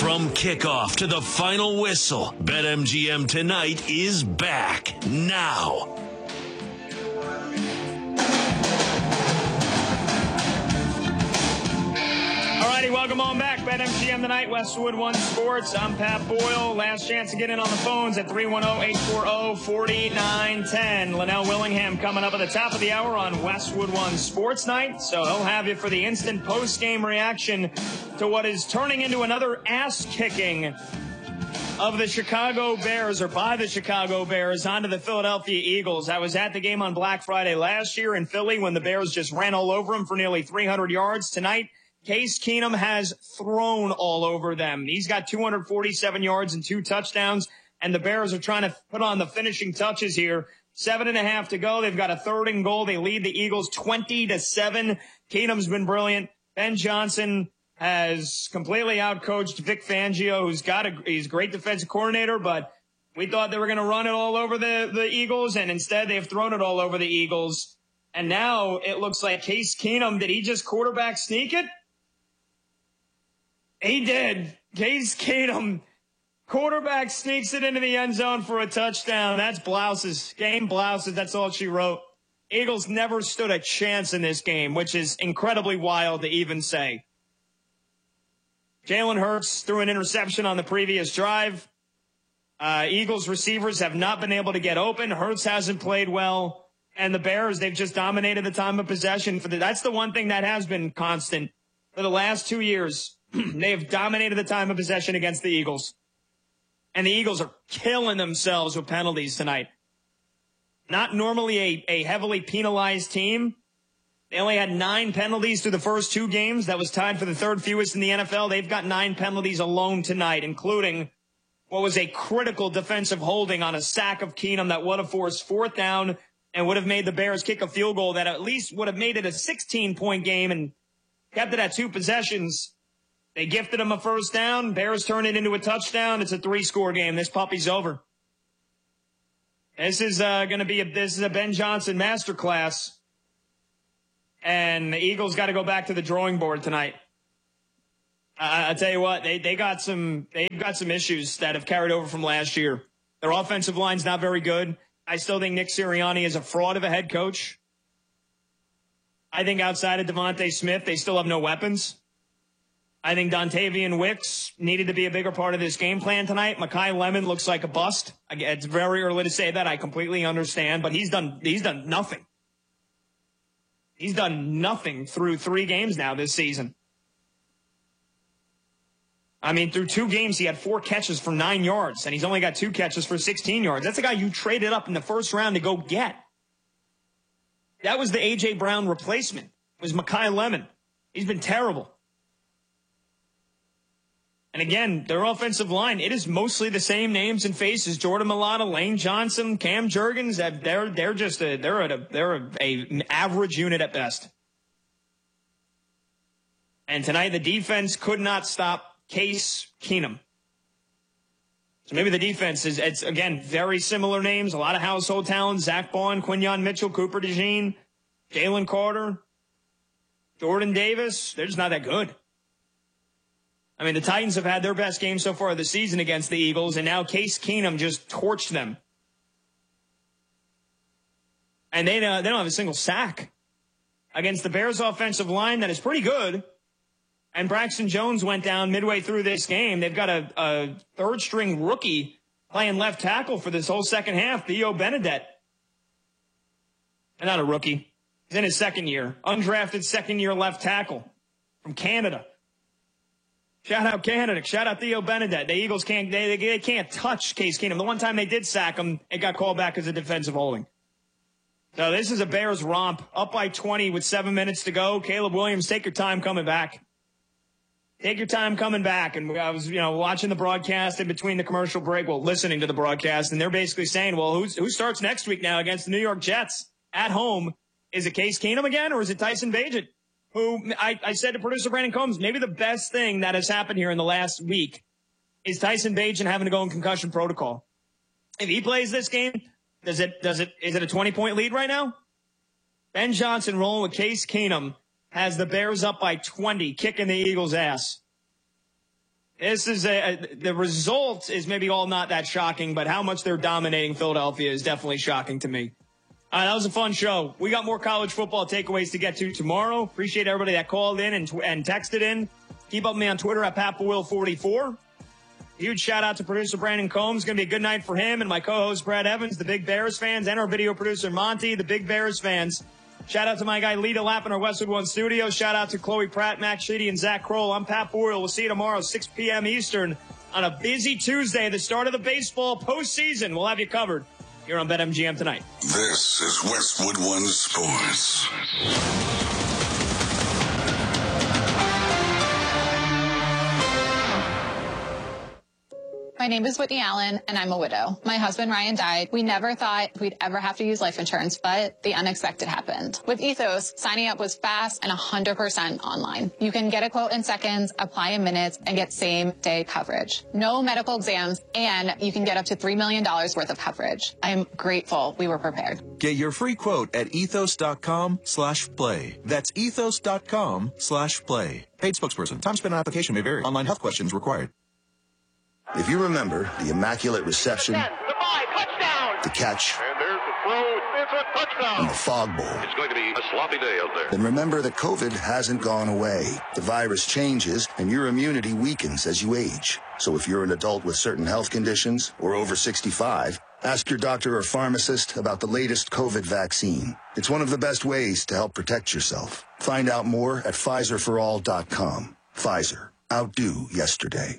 From kickoff to the final whistle, BetMGM Tonight is back now. Alrighty, welcome on back. BetMGM Tonight, Westwood One Sports. I'm Pat Boyle. Last chance to get in on the phones at 310-840-4910. Linnell Willingham coming up at the top of the hour on Westwood One Sports Night. So he'll have you for the instant post-game reaction to what is turning into another ass-kicking of the Chicago Bears, or by the Chicago Bears, onto the Philadelphia Eagles. I was at the game on Black Friday last year in Philly when the Bears just ran all over them for nearly 300 yards. Tonight, Case Keenum has thrown all over them. He's got 247 yards and 2 touchdowns, and the Bears are trying to put on the finishing touches here. 7.5 to go. They've got a 3rd and goal. They lead the Eagles 20-7. Keenum's been brilliant. Ben Johnson has completely outcoached Vic Fangio, he's a great defensive coordinator, but we thought they were going to run it all over the Eagles, and instead they've thrown it all over the Eagles. And now it looks like Case Keenum, did he just quarterback sneak it? He did. Case Keenum, quarterback sneaks it into the end zone for a touchdown. That's blouses. Game blouses. That's all she wrote. Eagles never stood a chance in this game, which is incredibly wild to even say. Jalen Hurts threw an interception on the previous drive. Eagles receivers have not been able to get open. Hurts hasn't played well. And the Bears, they've just dominated the time of possession. That's the one thing that has been constant for the last 2 years. They have dominated the time of possession against the Eagles. And the Eagles are killing themselves with penalties tonight. Not normally a heavily penalized team. They only had 9 penalties through the first 2 games. That was tied for the 3rd fewest in the NFL. They've got 9 penalties alone tonight, including what was a critical defensive holding on a sack of Keenum that would have forced 4th down and would have made the Bears kick a field goal that at least would have made it a 16-point game and kept it at 2 possessions. They gifted him a 1st down. Bears turn it into a touchdown. It's a 3-score game. This puppy's over. This is going to be a Ben Johnson masterclass. And the Eagles got to go back to the drawing board tonight. I tell you what, they've got some issues that have carried over from last year. Their offensive line's not very good. I still think Nick Sirianni is a fraud of a head coach. I think outside of Devontae Smith, they still have no weapons. I think Dontavian Wicks needed to be a bigger part of this game plan tonight. Mekhi Lemon looks like a bust. It's very early to say that. I completely understand, but he's done nothing. He's done nothing through 3 games now this season. I mean, through 2 games, he had 4 catches for 9 yards, and he's only got 2 catches for 16 yards. That's a guy you traded up in the 1st round to go get. That was the A.J. Brown replacement. It was Mekhi Lemon. He's been terrible. And again, their offensive line, it is mostly the same names and faces. Jordan Mailata, Lane Johnson, Cam Jurgens. They're an average unit at best. And tonight the defense could not stop Case Keenum. So maybe the defense it's again very similar names, a lot of household talent. Zach Bond, Quinyon Mitchell, Cooper DeJean, Jalen Carter, Jordan Davis. They're just not that good. I mean, the Titans have had their best game so far this season against the Eagles, and now Case Keenum just torched them. And they don't have a single sack against the Bears' offensive line that is pretty good. And Braxton Jones went down midway through this game. They've got a 3rd-string rookie playing left tackle for this whole second half, Theo Benedette. And not a rookie. He's in his 2nd year. Undrafted 2nd-year left tackle from Canada. Shout out Canada. Shout out Theo Benedette. The Eagles can't touch Case Keenum. The one time they did sack him, it got called back as a defensive holding. So this is a Bears romp. Up by 20 with 7 minutes to go. Caleb Williams, take your time coming back. Take your time coming back. And I was, watching the broadcast in between the commercial break, listening to the broadcast, and they're basically saying, well, who starts next week now against the New York Jets at home? Is it Case Keenum again, or is it Tyson Bagent? Who I said to producer Brandon Combs, maybe the best thing that has happened here in the last week is Tyson Bagent having to go in concussion protocol. If he plays this game, is it a 20-point lead right now? Ben Johnson rolling with Case Keenum has the Bears up by 20, kicking the Eagles' ass. This is the result is maybe all not that shocking, but how much they're dominating Philadelphia is definitely shocking to me. That was a fun show. We got more college football takeaways to get to tomorrow. Appreciate everybody that called in and texted in. Keep up with me on Twitter at PatBoyle44. Huge shout out to producer Brandon Combs. Going to be a good night for him and my co-host Brad Evans, the Big Bears fans, and our video producer Monty, the Big Bears fans. Shout out to my guy Lita Lapp in our Westwood One studio. Shout out to Chloe Pratt, Max Sheedy, and Zach Kroll. I'm Pat Boyle. We'll see you tomorrow, 6 p.m. Eastern, on a busy Tuesday, the start of the baseball postseason. We'll have you covered here on BetMGM tonight. This is Westwood One Sports. My name is Whitney Allen, and I'm a widow. My husband, Ryan, died. We never thought we'd ever have to use life insurance, but the unexpected happened. With Ethos, signing up was fast and 100% online. You can get a quote in seconds, apply in minutes, and get same-day coverage. No medical exams, and you can get up to $3 million worth of coverage. I'm grateful we were prepared. Get your free quote at ethos.com/play. That's ethos.com/play. Paid spokesperson. Time spent on application may vary. Online health questions required. If you remember the immaculate reception, the catch, and there's the throw, it's a touchdown, and the fog bowl, it's going to be a sloppy day out there. then remember that COVID hasn't gone away. The virus changes, and your immunity weakens as you age. So if you're an adult with certain health conditions or over 65, ask your doctor or pharmacist about the latest COVID vaccine. It's one of the best ways to help protect yourself. Find out more at PfizerForAll.com. Pfizer. Outdo yesterday.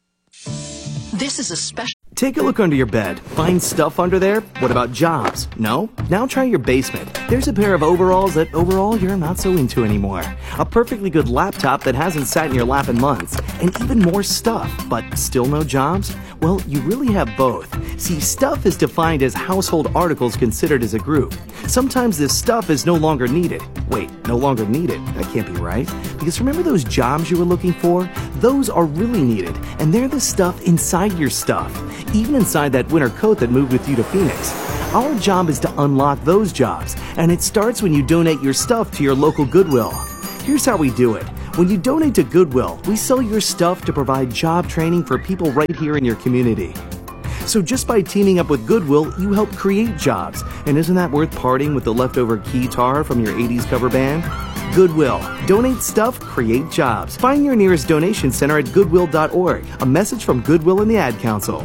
This is a special. Take a look under your bed. Find stuff under there? What about jobs? No? Now try your basement. There's a pair of overalls that overall you're not so into anymore. A perfectly good laptop that hasn't sat in your lap in months. And even more stuff, but still no jobs? Well, you really have both. See, stuff is defined as household articles considered as a group. Sometimes this stuff is no longer needed. Wait, no longer needed? That can't be right. Because remember those jobs you were looking for? Those are really needed, and they're the stuff inside your stuff. Even inside that winter coat that moved with you to Phoenix. Our job is to unlock those jobs, and it starts when you donate your stuff to your local Goodwill. Here's how we do it. When you donate to Goodwill, we sell your stuff to provide job training for people right here in your community. So just by teaming up with Goodwill, you help create jobs. And isn't that worth parting with the leftover guitar from your 80s cover band? Goodwill. Donate stuff, create jobs. Find your nearest donation center at goodwill.org. A message from Goodwill and the Ad Council.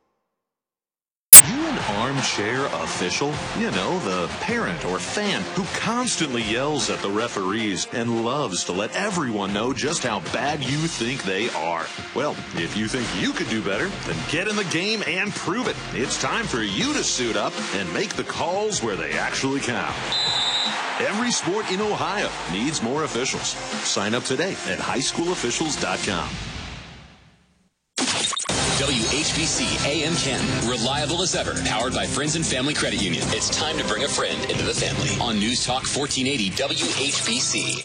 Armchair official? You know, the parent or fan who constantly yells at the referees and loves to let everyone know just how bad you think they are. Well, if you think you could do better, then get in the game and prove it. It's time for you to suit up and make the calls where they actually count. Every sport in Ohio needs more officials. Sign up today at highschoolofficials.com. WHBC AM Canton. Reliable as ever. Powered by Friends and Family Credit Union. It's time to bring a friend into the family. On News Talk 1480 WHBC.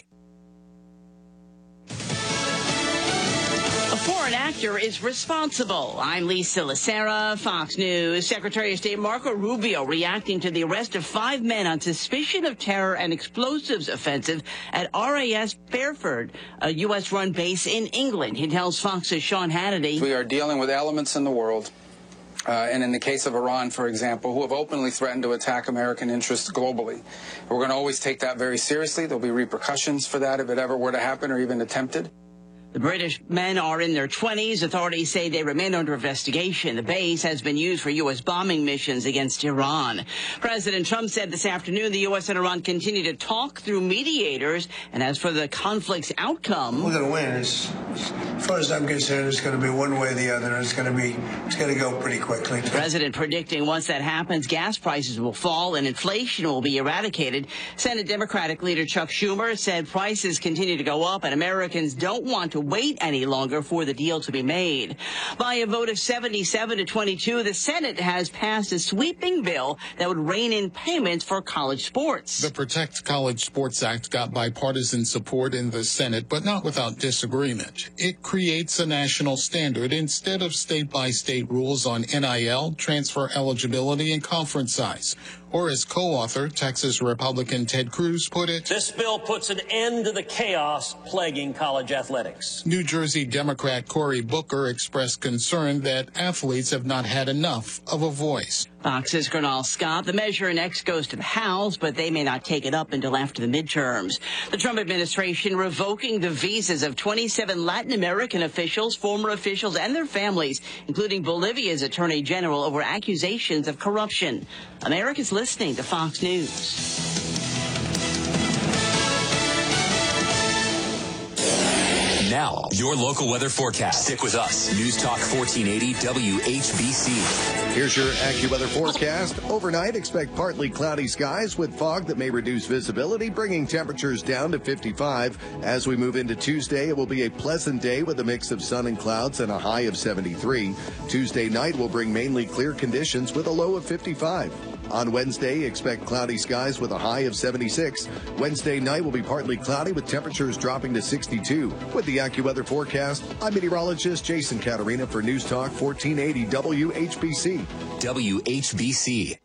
A foreign actor is responsible. I'm Lisa Lacera, Fox News. Secretary of State Marco Rubio reacting to the arrest of 5 men on suspicion of terror and explosives offensive at RAS Fairford, a U.S.-run base in England. He tells Fox's Sean Hannity. We are dealing with elements in the world, and in the case of Iran, for example, who have openly threatened to attack American interests globally. We're going to always take that very seriously. There'll be repercussions for that if it ever were to happen or even attempted. The British men are in their 20s. Authorities say they remain under investigation. The base has been used for U.S. bombing missions against Iran. President Trump said this afternoon the U.S. and Iran continue to talk through mediators. And as for the conflict's outcome, we're going to win. As far as I'm concerned, it's going to be one way or the other. It's going to go pretty quickly. The president predicting once that happens, gas prices will fall and inflation will be eradicated. Senate Democratic leader Chuck Schumer said prices continue to go up and Americans don't want to wait any longer for the deal to be made. By a vote of 77-22, the Senate has passed a sweeping bill that would rein in payments for college sports. The Protect College Sports Act got bipartisan support in the Senate, but not without disagreement. It creates a national standard instead of state-by-state rules on NIL, transfer eligibility, and conference size. Or as co-author, Texas Republican Ted Cruz put it, this bill puts an end to the chaos plaguing college athletics. New Jersey Democrat Cory Booker expressed concern that athletes have not had enough of a voice. Fox's Gernal Scott. The measure next goes to the House, but they may not take it up until after the midterms. The Trump administration revoking the visas of 27 Latin American officials, former officials, and their families, including Bolivia's Attorney General, over accusations of corruption. America's listening to Fox News. Now, your local weather forecast. Stick with us. News Talk 1480 WHBC. Here's your AccuWeather forecast. Overnight, expect partly cloudy skies with fog that may reduce visibility, bringing temperatures down to 55. As we move into Tuesday, it will be a pleasant day with a mix of sun and clouds and a high of 73. Tuesday night will bring mainly clear conditions with a low of 55. On Wednesday, expect cloudy skies with a high of 76. Wednesday night will be partly cloudy with temperatures dropping to 62. With the AccuWeather forecast, I'm meteorologist Jason Caterina for News Talk 1480 WHBC. WHBC.